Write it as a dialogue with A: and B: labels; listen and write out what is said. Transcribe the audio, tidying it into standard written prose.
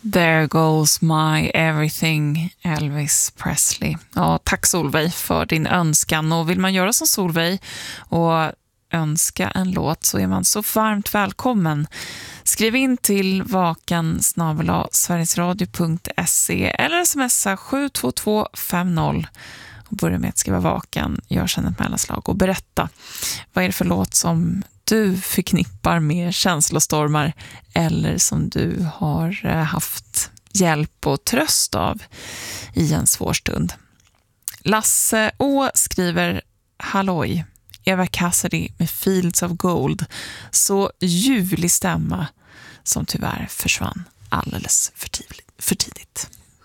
A: There goes my everything, Elvis Presley. Ja, tack Solveig för din önskan. Och vill man göra som Solveig och önska en låt så är man så varmt välkommen. Skriv in till vakan@sverigesradio.se eller smsa 72250 och börja med att skriva vakan, gör sen ett mellanslag och berätta vad är det för låt som du förknippar med känslostormar eller som du har haft hjälp och tröst av i en svår stund. Lasse Å skriver: Halloj, Eva Cassidy med Fields of Gold. Så ljuvlig stämma som tyvärr försvann alldeles för tidigt.